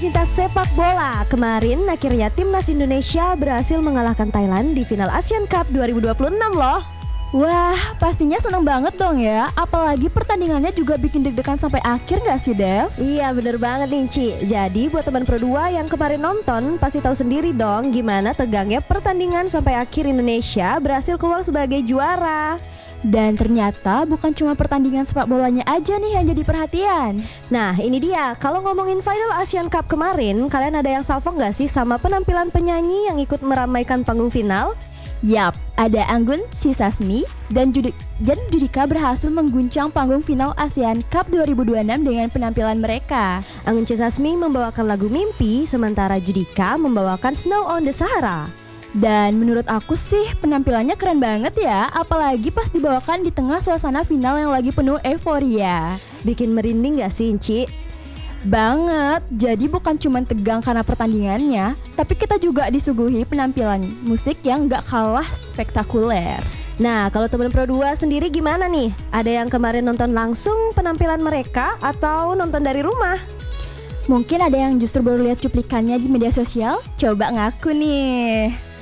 pecinta sepak bola, kemarin akhirnya timnas Indonesia berhasil mengalahkan Thailand di final Asian Cup 2026 loh. Wah, pastinya seneng banget dong ya. Apalagi pertandingannya juga bikin deg-degan sampai akhir gak sih, Dev? Iya bener banget nih Ci. Jadi buat teman Pro 2 yang kemarin nonton pasti tahu sendiri dong gimana tegangnya pertandingan sampai akhir Indonesia berhasil keluar sebagai juara. Dan ternyata bukan cuma pertandingan sepak bolanya aja nih yang jadi perhatian. Nah ini dia, kalau ngomongin final Asian Cup kemarin, kalian ada yang salvo gak sih sama penampilan penyanyi yang ikut meramaikan panggung final? Yap, ada Anggun, Si Sasmi, dan Judika berhasil mengguncang panggung final ASEAN Cup 2026 dengan penampilan mereka. Anggun C. Sasmi membawakan lagu Mimpi, sementara Judika membawakan Snow on the Sahara. Dan menurut aku sih penampilannya keren banget ya, apalagi pas dibawakan di tengah suasana final yang lagi penuh euforia. Bikin merinding gak sih Ci? Banget, jadi bukan cuma tegang karena pertandingannya, tapi kita juga disuguhi penampilan musik yang gak kalah spektakuler. Nah kalau teman Pro 2 sendiri gimana nih? Ada yang kemarin nonton langsung penampilan mereka atau nonton dari rumah? Mungkin ada yang justru baru lihat cuplikannya di media sosial, coba ngaku nih.